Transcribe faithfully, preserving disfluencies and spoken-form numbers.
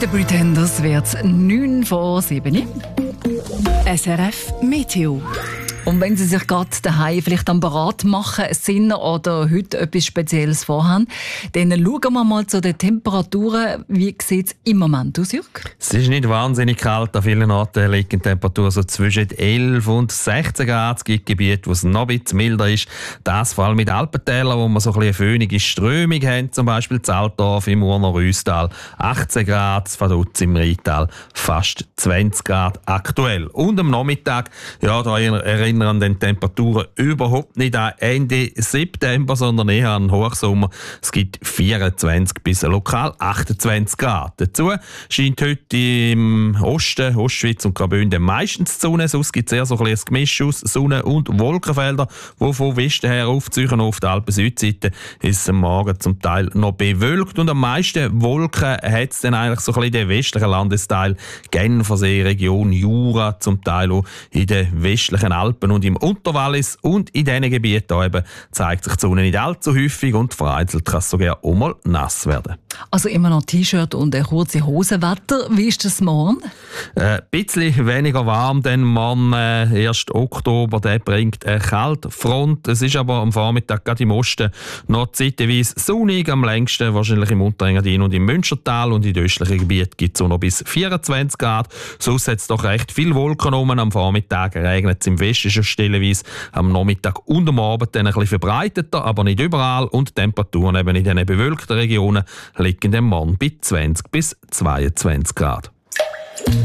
den Pretenders wird es neun vor sieben. S R F Meteo. Und wenn Sie sich gerade daheim vielleicht am Parat machen sind oder heute etwas Spezielles vorhaben, dann schauen wir mal zu den Temperaturen. Wie sieht es im Moment aus, Jürg? Es ist nicht wahnsinnig kalt. An vielen Orten liegt die Temperatur so zwischen elf und sechzehn Grad. Es gibt Gebiete, wo es noch ein bisschen milder ist. Das vor allem mit Alpentälern, wo wir so ein bisschen eine föhnige Strömung haben. Zum Beispiel in Altdorf im Urner Rüstal achtzehn Grad, Vaduz im Rheintal fast zwanzig Grad aktuell. Und am Nachmittag, ja, da erinnern den Temperaturen überhaupt nicht an Ende September, sondern eher an Hochsommer. Es gibt vierundzwanzig bis lokal achtundzwanzig Grad. Dazu scheint heute im Osten, Ostschweiz und Graubünden meistens die Sonne. Sonst gibt es eher so ein, ein Gemisch aus Sonne- und Wolkenfelder, die von Westen her aufziehen. Auf der Alpen-Südseite ist es am Morgen zum Teil noch bewölkt. Und am meisten Wolken hat es dann eigentlich so ein bisschen den westlichen Landesteil, Genfersee, Region Jura, zum Teil auch in den westlichen Alpen und im Unterwallis. Und in diesen Gebieten eben zeigt sich die Sonne nicht allzu häufig und vereinzelt kann es sogar auch mal nass werden. Also immer noch T-Shirt und eine kurze Hosenwetter. Wie ist das morgen? Ein äh, bisschen weniger warm, denn morgen, äh, ersten Oktober, der bringt eine Kaltfront. Es ist aber am Vormittag gerade im Osten noch zeitweise sonnig, am längsten wahrscheinlich im Unterengadin und im Münstertal, und in den östlichen Gebieten gibt es auch noch bis vierundzwanzig Grad. Sonst hat es doch recht viel Wolken rum. Am Vormittag regnet es im Westen schon stellenweise, am Nachmittag und am Abend dann ein bisschen verbreiteter, aber nicht überall, und die Temperaturen eben in den bewölkten Regionen liegen dem Morgen bei zwanzig bis zweiundzwanzig Grad.